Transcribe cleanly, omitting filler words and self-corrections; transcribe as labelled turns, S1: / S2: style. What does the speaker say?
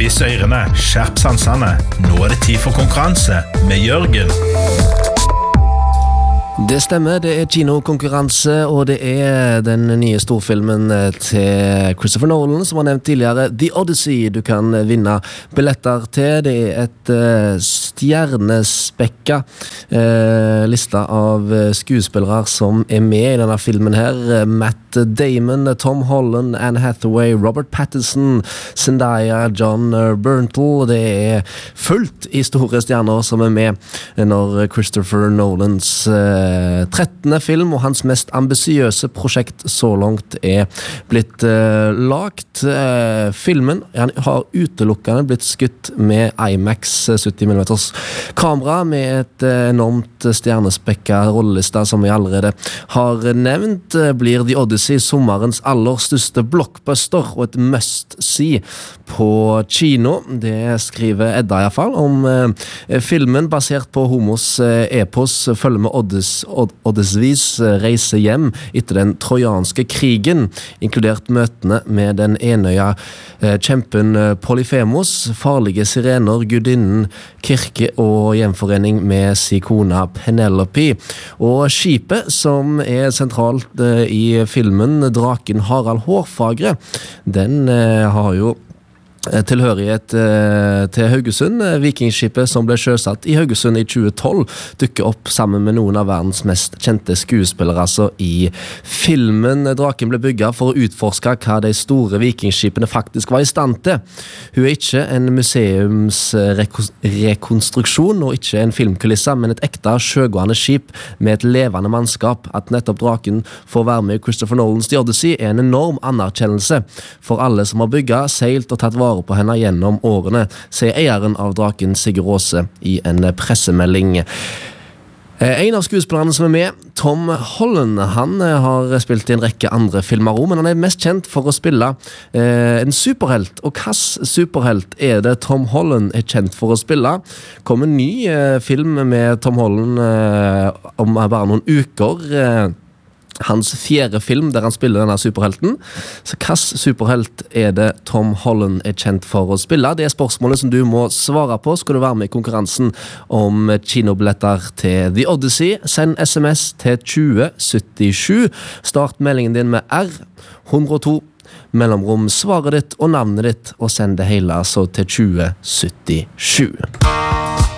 S1: Spiss ørene, skjerp sansene. Nå det tid for konkurranse med Jørgen.
S2: Det stemmer, det kinokonkurranse, og det den nye storfilmen til Christopher Nolan, som var nevnt tidligere, The Odyssey, du kan vinne billetter til. Det et stjernespekka lista av skuespillere som med i denne filmen her. Matt Damon, Tom Holland, Anne Hathaway, Robert Pattinson, Zendaya, John Bernthal. Det fullt i store stjerner som med når Christopher Nolans 13. film og hans mest ambisiøse prosjekt så langt blitt lagt. Filmen han har utelukkende blitt skutt med IMAX 70mm kamera med et enormt stjernespekka rollelista som vi allerede har nevnt. Blir The Odyssey sommerens aller største blockbuster og et must-see på kino. Det skriver Edda i hvert fall om filmen basert på Homos epos følger med Odyssevs reise hjem etter den trojanske krigen, inkludert møtene med den enøya kjempen Polyphemos, farlige sirener, gudinnen Kirke og gjenforening med sin kona Penelope. Og skipet som sentralt i filmen, draken Harald Hårfagre, den har jo tilhørighet til Haugesund. Vikingskipet som ble sjøsatt i Haugesund i 2012 dukker opp sammen med noen av verdens mest kjente skuespillere altså i filmen. Draken ble bygget for å utforske hva de store vikingskipene faktisk var i stand til. Hun ikke en museumsrekonstruksjon og ikke en filmkulisse, men et ekte sjøgående skip med et levende mannskap. At nettopp draken får være med i Christopher Nolans The Odyssey en enorm anerkjennelse for alle som har bygget, seilt og tatt vare på henne gjennom årene, sier eieren av draken Sigurd Råse i en pressemelding. En av skuespillerne som med, Tom Holland, han har spilt i en rekke andre filmer også, men han mest kjent for å spille en superhelt. Og hvilken superhelt det Tom Holland kjent for å spille? Kom en ny film med Tom Holland om bare noen uker, hans 4. film der han spiller denne superhelten. Så hvilken superhelt det Tom Holland kjent for å spille? Det spørsmålet som du må svare på. Skal du være med i konkurransen om kinobilletter til The Odyssey? Send SMS til 2077. Start meldingen din med R102, mellomrom svaret ditt og navnet ditt, og send det hele altså til 2077.